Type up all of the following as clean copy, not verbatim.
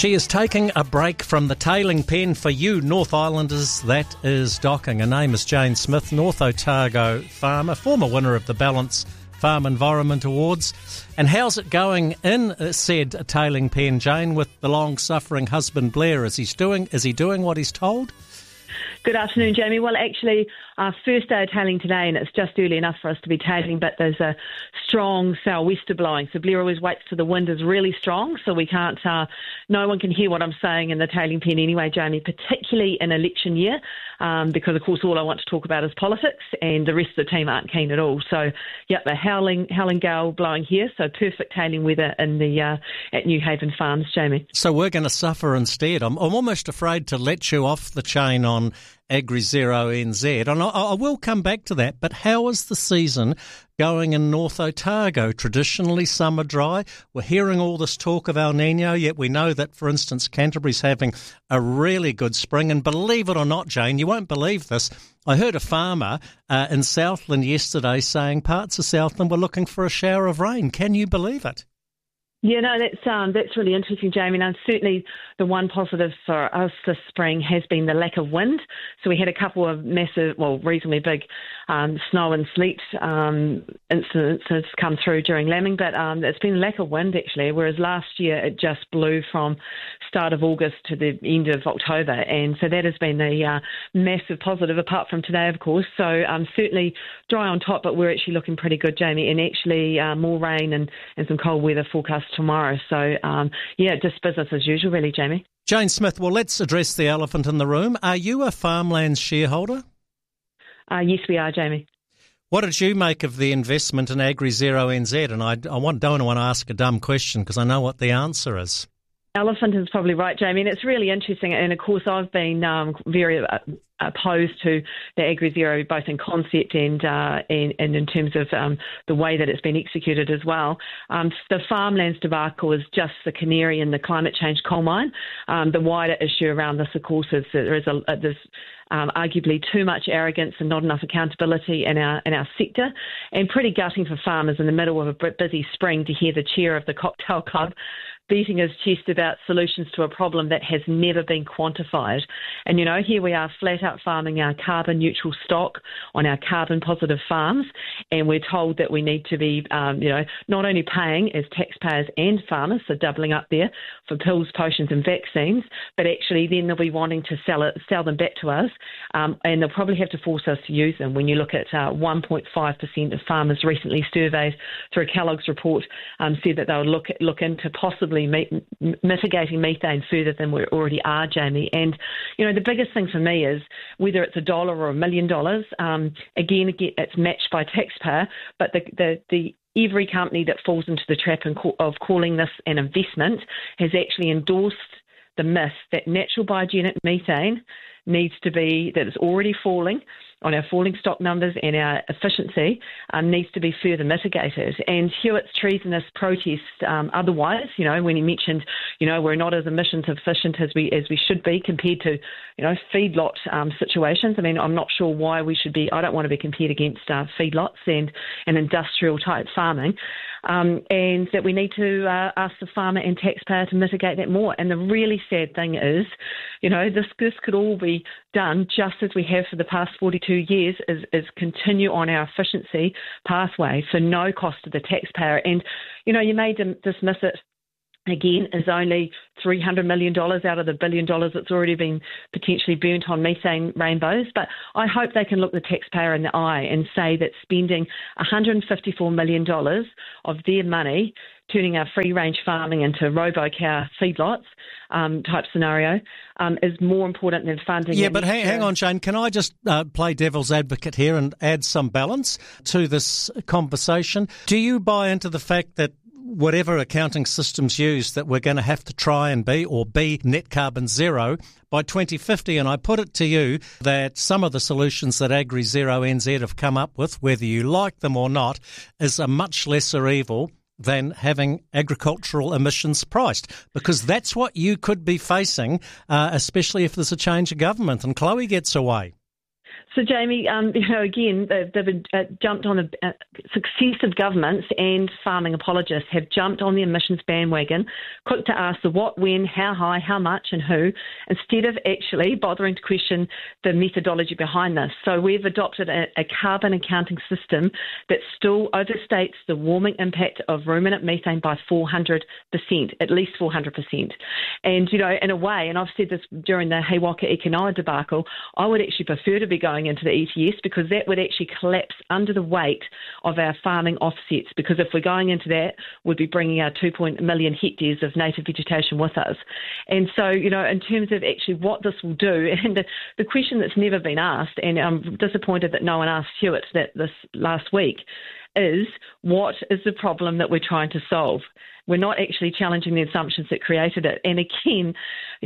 She is taking a break from the tailing pen for you North Islanders. That is docking. Her name is Jane Smith, North Otago farmer, former winner of the Balance Farm Environment Awards. And how's it going in said tailing pen, Jane, with the long-suffering husband Blair? Is he doing what he's told? Good afternoon, Jamie. Well, actually, our first day of tailing today, and it's just early enough for us to be tailing, but there's a strong sou'wester blowing. So Blair always waits till the wind is really strong, so we can't, no one can hear what I'm saying in the tailing pen anyway, Jamie, particularly in election year, because, of course, all I want to talk about is politics, and the rest of the team aren't keen at all. So, yeah, the howling gale blowing here, so perfect tailing weather in the at New Haven Farms, Jamie. So we're going to suffer instead. I'm almost afraid to let you off the chain on AgriZero NZ, and I will come back to that, but how is the season going in North Otago? Traditionally summer dry. We're hearing all this talk of El Nino, yet we know that, for instance, Canterbury's having a really good spring, and believe it or not, Jane, you won't believe this, I heard a farmer in Southland yesterday saying parts of Southland were looking for a shower of rain. Can you believe it? Yeah, no, that's really interesting, Jamie. And certainly the one positive for us this spring has been the lack of wind. So we had a couple of massive, reasonably big snow and sleet incidents come through during lambing, but it's been a lack of wind actually, whereas last year it just blew from start of August to the end of October. And so that has been the massive positive, apart from today, of course. So certainly dry on top, but we're actually looking pretty good, Jamie, and actually more rain and some cold weather forecast tomorrow. So, just business as usual, really, Jamie. Jane Smith, well, let's address the elephant in the room. Are you a Farmlands shareholder? Yes, we are, Jamie. What did you make of the investment in AgriZero NZ? And I don't want to ask a dumb question because I know what the answer is. Elephant is probably right, Jamie, and it's really interesting. And of course, I've been very opposed to the AgriZero, both in concept and in terms of the way that it's been executed as well. The Farmlands debacle is just the canary in the climate change coal mine. The wider issue around this, of course, is that there's arguably too much arrogance and not enough accountability in our sector, and pretty gutting for farmers in the middle of a busy spring to hear the chair of the Cocktail Club beating his chest about solutions to a problem that has never been quantified. And, here we are flat out farming our carbon neutral stock on our carbon positive farms, and we're told that we need to be, not only paying as taxpayers and farmers, so doubling up there for pills, potions and vaccines, but actually then they'll be wanting to sell them back to us, and they'll probably have to force us to use them. When you look at 1.5% of farmers recently surveyed through a Kellogg's report said that they would look into possibly mitigating methane further than we already are, Jamie. And, the biggest thing for me is whether it's $1 or $1 million, again, it's matched by taxpayer, but the every company that falls into the trap of calling this an investment has actually endorsed the myth that natural biogenic methane that is already falling on our falling stock numbers, and our efficiency needs to be further mitigated. And Hewitt's treasonous protest otherwise, when he mentioned, we're not as emissions efficient as we should be compared to, feedlot situations. I mean, I'm not sure why we should be. I don't want to be compared against feedlots and industrial type farming. And that we need to ask the farmer and taxpayer to mitigate that more. And the really sad thing is, this could all be done just as we have for the past 42 years, is continue on our efficiency pathway for no cost to the taxpayer. And, you may dismiss it, again, is only $300 million out of the $1 billion that's already been potentially burnt on methane rainbows. But I hope they can look the taxpayer in the eye and say that spending $154 million of their money turning our free-range farming into robo-cow feedlots type scenario is more important than funding. Yeah, but hang on, Shane. Can I just play devil's advocate here and add some balance to this conversation? Do you buy into the fact that whatever accounting systems use, that we're going to have to try and be net carbon zero by 2050? And I put it to you that some of the solutions that AgriZero NZ have come up with, whether you like them or not, is a much lesser evil than having agricultural emissions priced, because that's what you could be facing, especially if there's a change of government and Chloe gets away. So, Jamie, again, they've jumped on successive governments and farming apologists have jumped on the emissions bandwagon, quick to ask the what, when, how high, how much and who, instead of actually bothering to question the methodology behind this. So we've adopted a carbon accounting system that still overstates the warming impact of ruminant methane by 400%, at least 400%. And, in a way, and I've said this during the Hewaka Ekanoa debacle, I would actually prefer to be going into the ETS because that would actually collapse under the weight of our farming offsets, because if we're going into that, we'd be bringing our 2 million hectares of native vegetation with us. And so, in terms of actually what this will do, and the question that's never been asked, and I'm disappointed that no one asked Hewitt that this last week, is what is the problem that we're trying to solve? We're not actually challenging the assumptions that created it. And again,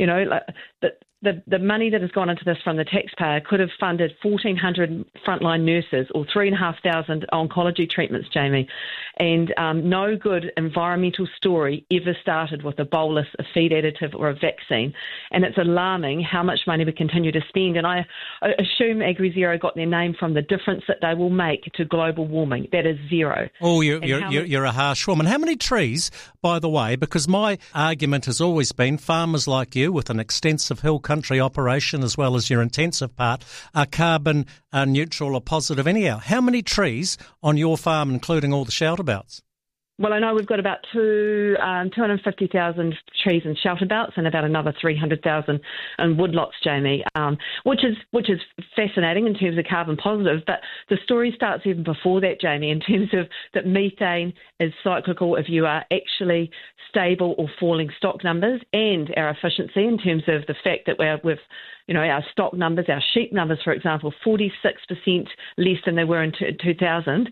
the money that has gone into this from the taxpayer could have funded 1,400 frontline nurses or 3,500 oncology treatments, Jamie. And no good environmental story ever started with a bolus, a feed additive or a vaccine. And it's alarming how much money we continue to spend. And I assume AgriZero got their name from the difference that they will make to global warming. That is zero. Oh, you're a harsh woman. How many trees, by the way, because my argument has always been farmers like you with an extensive hill country operation as well as your intensive part are carbon neutral or positive anyhow. How many trees on your farm, including all the shelter belts? Well, I know we've got about 250,000 trees in shelter belts and about another 300,000 in woodlots, Jamie, which is fascinating in terms of carbon positive. But the story starts even before that, Jamie, in terms of that methane is cyclical if you are actually stable or falling stock numbers, and our efficiency in terms of the fact that we've our stock numbers, our sheep numbers, for example, 46% less than they were in 2000.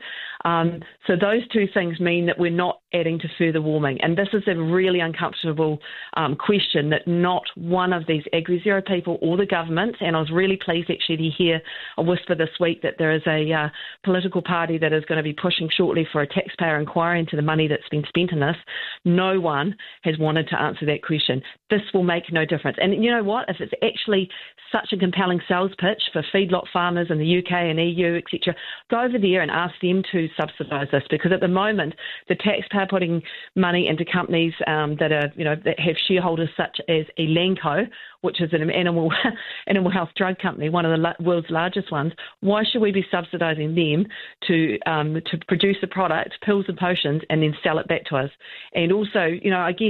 So those two things mean that we're not adding to further warming. And this is a really uncomfortable question that not one of these AgriZero people or the government, and I was really pleased actually to hear a whisper this week that there is a political party that is going to be pushing shortly for a taxpayer inquiry into the money that's been spent in this. No one has wanted to answer that question. This will make no difference. And you know what? If it's actually such a compelling sales pitch for feedlot farmers in the UK and EU, etc., go over there and ask them to subsidise this, because at the moment the taxpayer putting money into companies that are that have shareholders such as Elanco, which is an animal health drug company, one of the world's largest ones. Why should we be subsidising them to produce a product, pills and potions, and then sell it back to us? And also, I guess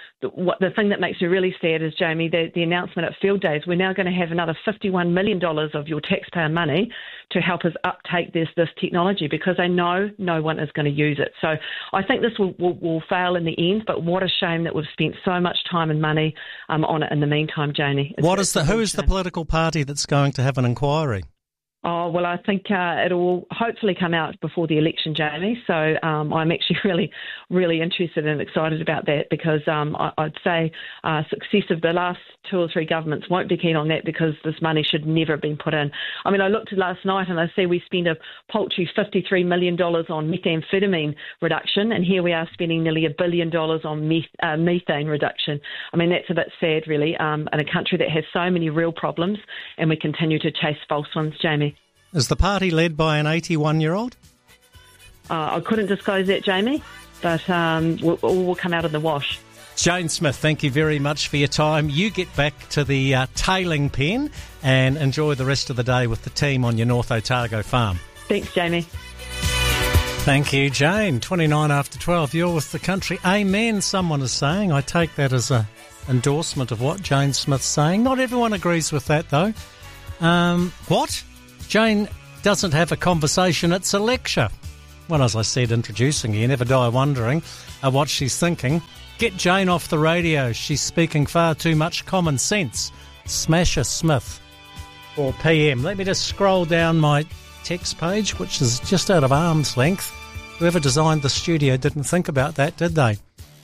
the thing that makes me really sad is, Jamie, the announcement at Field Days, we're now going to have another $51 million of your taxpayer money to help us uptake this technology, because they know no one is going to use it. So I think this will fail in the end, but what a shame that we've spent so much time and money on it in the meantime, Jamie. Who is the political party that's going to have an inquiry? Oh, well, I think it will hopefully come out before the election, Jamie. So I'm actually really, really interested and excited about that, because I'd say the last 2 or 3 governments won't be keen on that, because this money should never have been put in. I mean, I looked at last night and I see we spend a paltry $53 million on methamphetamine reduction, and here we are spending nearly $1 billion on methane reduction. I mean, that's a bit sad, really, in a country that has so many real problems, and we continue to chase false ones, Jamie. Is the party led by an 81-year-old? I couldn't disclose that, Jamie, but all will come out in the wash. Jane Smith, thank you very much for your time. You get back to the tailing pen and enjoy the rest of the day with the team on your North Otago farm. Thanks, Jamie. Thank you, Jane. 29 after 12, you're with the country. Amen, someone is saying. I take that as an endorsement of what Jane Smith's saying. Not everyone agrees with that, though. What? Jane doesn't have a conversation, it's a lecture. Well, as I said, introducing you never die wondering what she's thinking. Get Jane off the radio. She's speaking far too much common sense. Smasher Smith or PM. Let me just scroll down my text page, which is just out of arm's length. Whoever designed the studio didn't think about that, did they?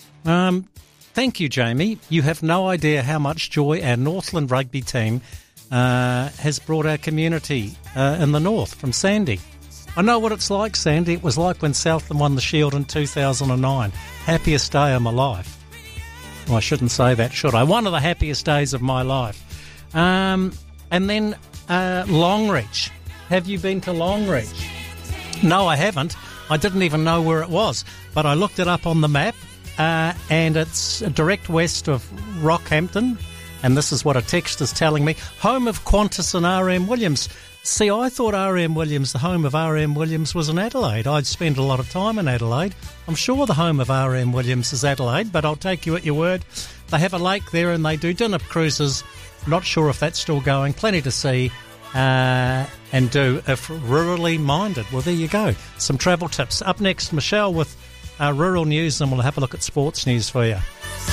Thank you, Jamie. You have no idea how much joy our Northland rugby team has brought our community in the north, from Sandy. I know what it's like, Sandy. It was like when Southland won the Shield in 2009. Happiest day of my life. Well, I shouldn't say that, should I? One of the happiest days of my life. And then Longreach. have you been to Longreach? No, I haven't. I didn't even know where it was, but I looked it up on the map, and it's direct west of Rockhampton, and this is what a text is telling me. Home of Qantas and R.M. Williams. See, I thought R.M. Williams, the home of R.M. Williams, was in Adelaide. I'd spent a lot of time in Adelaide. I'm sure the home of R.M. Williams is Adelaide, but I'll take you at your word. They have a lake there and they do dinner cruises. Not sure if that's still going. Plenty to see and do if rurally minded. Well, there you go. Some travel tips. Up next, Michelle with rural news, and we'll have a look at sports news for you.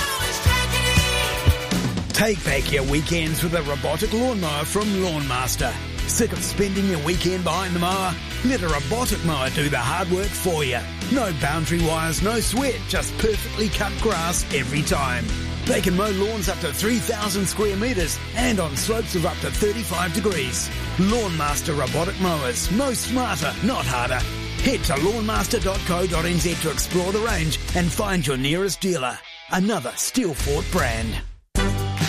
Take back your weekends with a robotic lawnmower from Lawnmaster. Sick of spending your weekend behind the mower? Let a robotic mower do the hard work for you. No boundary wires, no sweat, just perfectly cut grass every time. They can mow lawns up to 3,000 square metres and on slopes of up to 35 degrees. Lawnmaster robotic mowers. Mow smarter, not harder. Head to lawnmaster.co.nz to explore the range and find your nearest dealer. Another Steelfort brand.